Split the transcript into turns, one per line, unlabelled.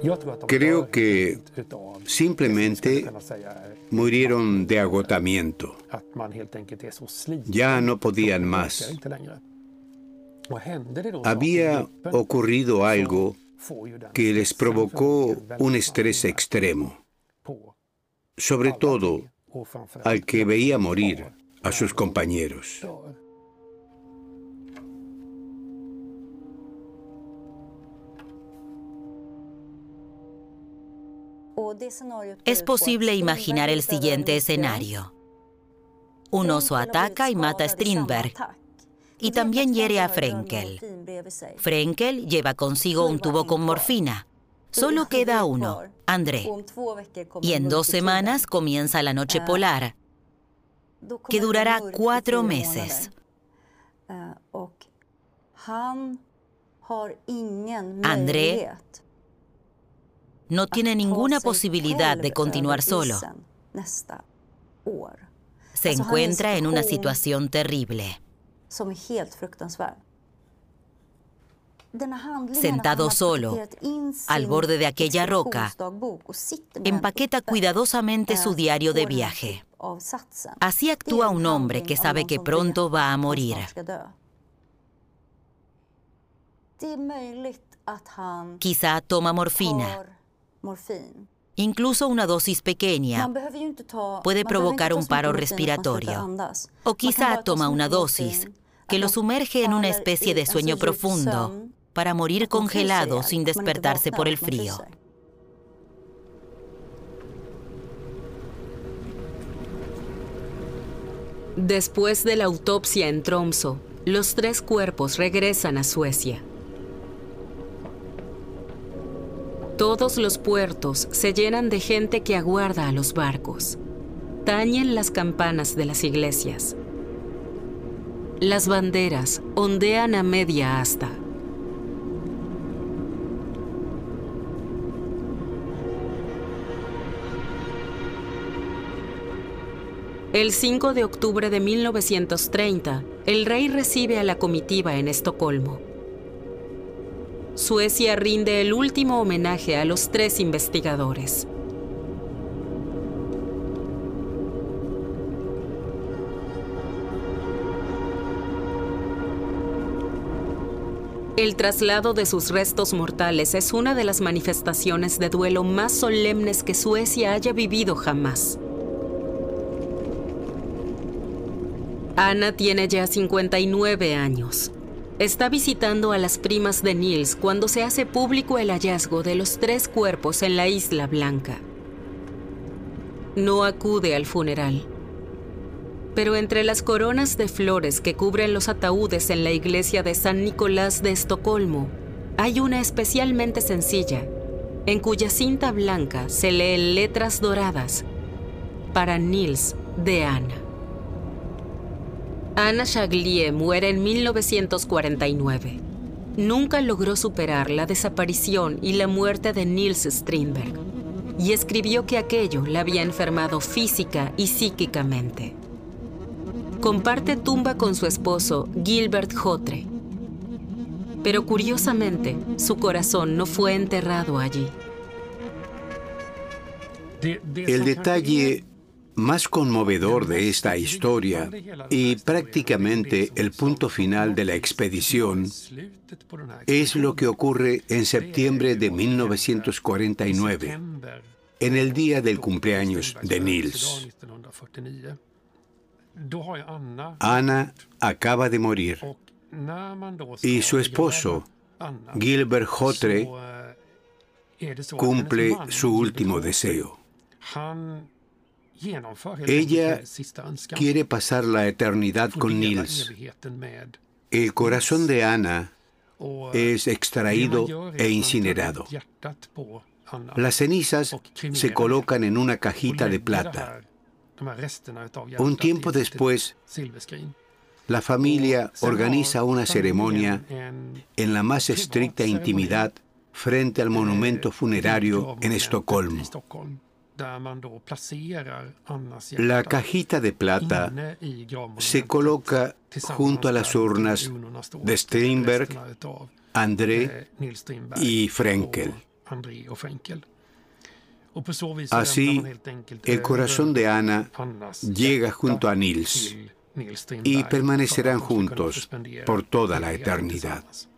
Creo que simplemente murieron de agotamiento. Ya no podían más. Había ocurrido algo que les provocó un estrés extremo, sobre todo al que veía morir a sus compañeros.
Es posible imaginar el siguiente escenario. Un oso ataca y mata a Strindberg, y también hiere a Frenkel. Frenkel lleva consigo un tubo con morfina. Solo queda uno, André. Y en 2 semanas comienza la noche polar, que durará 4 meses. André no tiene ninguna posibilidad de continuar solo. Se encuentra en una situación terrible. Sentado solo, al borde de aquella roca, empaqueta cuidadosamente su diario de viaje. Así actúa un hombre que sabe que pronto va a morir. Quizá toma morfina. Incluso una dosis pequeña puede provocar un paro respiratorio. O quizá toma una dosis que lo sumerge en una especie de sueño profundo para morir congelado sin despertarse por el frío.
Después de la autopsia en Tromsø, los 3 cuerpos regresan a Suecia. Todos los puertos se llenan de gente que aguarda a los barcos. Tañen las campanas de las iglesias. Las banderas ondean a media asta. El 5 de octubre de 1930, el rey recibe a la comitiva en Estocolmo. Suecia rinde el último homenaje a los 3 investigadores. El traslado de sus restos mortales es una de las manifestaciones de duelo más solemnes que Suecia haya vivido jamás. Ana tiene ya 59 años. Está visitando a las primas de Nils cuando se hace público el hallazgo de los 3 cuerpos en la Isla Blanca. No acude al funeral. Pero entre las coronas de flores que cubren los ataúdes en la iglesia de San Nicolás de Estocolmo, hay una especialmente sencilla, en cuya cinta blanca se leen letras doradas: para Nils de Ana. Anna Chaglie muere en 1949. Nunca logró superar la desaparición y la muerte de Niels Strindberg, y escribió que aquello la había enfermado física y psíquicamente. Comparte tumba con su esposo, Gilbert Hotre. Pero curiosamente, su corazón no fue enterrado allí.
El detalle más conmovedor de esta historia, y prácticamente el punto final de la expedición, es lo que ocurre en septiembre de 1949, en el día del cumpleaños de Nils. Ana acaba de morir, y su esposo, Gilbert Hotre, cumple su último deseo. Ella quiere pasar la eternidad con Nils. El corazón de Ana es extraído e incinerado. Las cenizas se colocan en una cajita de plata. Un tiempo después, la familia organiza una ceremonia en la más estricta intimidad frente al monumento funerario en Estocolmo. La cajita de plata se coloca junto a las urnas de Strindberg, André y Frenkel. Así, el corazón de Anna llega junto a Nils y permanecerán juntos por toda la eternidad.